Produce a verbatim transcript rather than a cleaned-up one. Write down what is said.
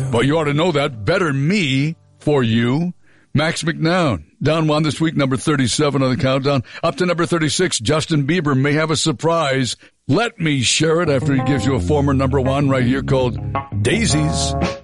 Well, you ought to know that. Better Me for You. Max McNown. Down one this week, number thirty-seven on the countdown. Up to number thirty-six, Justin Bieber may have a surprise. Let me share it after he gives you a former number one right here called Daisies.